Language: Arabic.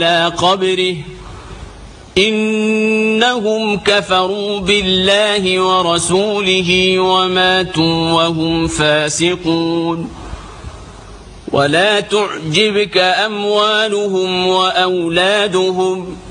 قبره إنهم كفروا بالله ورسوله وماتوا وهم فاسقون ولا تعجبك أموالهم وأولادهم